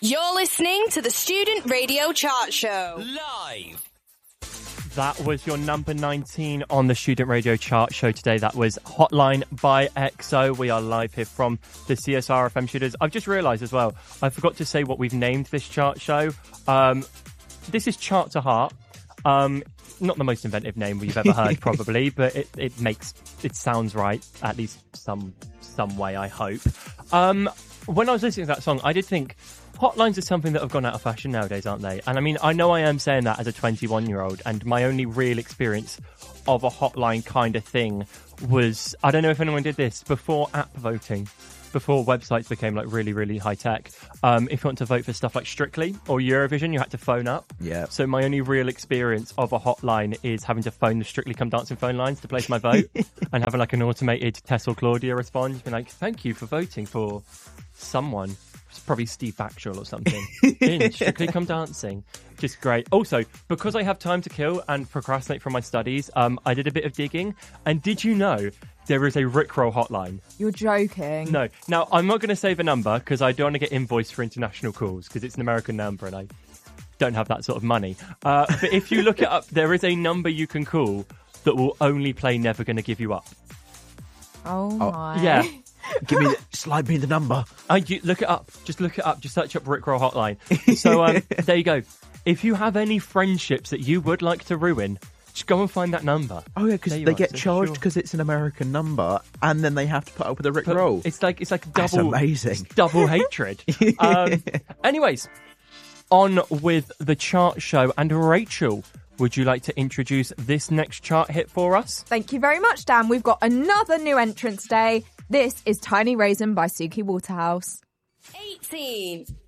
You're listening to the Student Radio Chart Show. Live. That was your number 19 on the Student Radio Chart Show today. That was Hotline by EXO. We are live here from the CSR FM studios. I've just realised as well, I forgot to say what we've named this chart show. This is Chart to Heart. Not the most inventive name we've ever heard, probably, but it sounds right, at least some way, I hope. When I was listening to that song, I did think hotlines are something that have gone out of fashion nowadays, aren't they? And I mean, I know I am saying that as a 21-year-old, and my only real experience of a hotline kind of thing was, I don't know if anyone did this, before app voting, before websites became like really, really high tech. If you want to vote for stuff like Strictly or Eurovision, you had to phone up. Yeah. So my only real experience of a hotline is having to phone the Strictly Come Dancing phone lines to place my vote and having like an automated Tess or Claudia respond, being like, thank you for voting for someone. It's probably Steve Factual or something. In Strictly Come Dancing. Just great. Also, because I have time to kill and procrastinate from my studies, I did a bit of digging. And did you know there is a Rickroll hotline? You're joking. No. Now, I'm not going to say the number because I don't want to get invoiced for international calls because it's an American number and I don't have that sort of money. But if you look it up, there is a number you can call that will only play Never Gonna Give You Up. Oh my. Yeah. Slide me the number. You look it up. Just look it up. Just search up Rickroll Hotline. So there you go. If you have any friendships that you would like to ruin, just go and find that number. Oh yeah, because they get charged because it's an American number, and then they have to put up with a Rickroll. It's like double. That's amazing. It's double hatred. Anyways, on with the chart show. And Rachel, would you like to introduce this next chart hit for us? Thank you very much, Dan. We've got another new entrant today. This is Tiny Raisin by Suki Waterhouse. 18.